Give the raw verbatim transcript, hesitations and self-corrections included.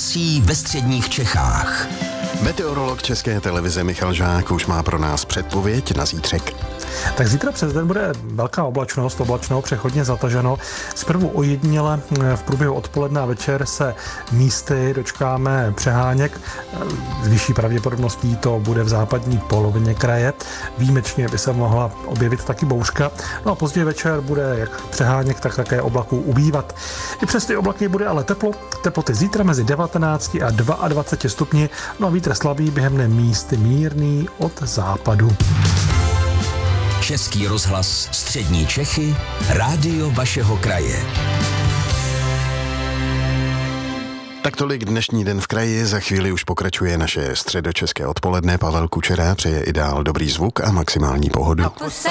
počasí ve středních Čechách. Meteorolog České televize Michal Žák už má pro nás předpověď na zítřek. Tak zítra přes den bude velká oblačnost, oblačno, přechodně zataženo. Zprvu ojediněle v průběhu odpoledne a večer se místy dočkáme přeháněk. S vyšší pravděpodobností to bude v západní polovině kraje. Výjimečně by se mohla objevit taky bouřka. No a později večer bude jak přeháněk, tak také oblaků ubývat. I přes ty oblaky bude ale teplo. Teploty zítra mezi devatenácti a dvaceti dvěma stupni. No a vítr slabý, během dne místy mírný od západu. Český rozhlas Střední Čechy, rádio vašeho kraje. Tak tolik dnešní den v kraji, za chvíli už pokračuje naše středočeské odpoledne. Pavel Kučera přeje i dál dobrý zvuk a maximální pohodu.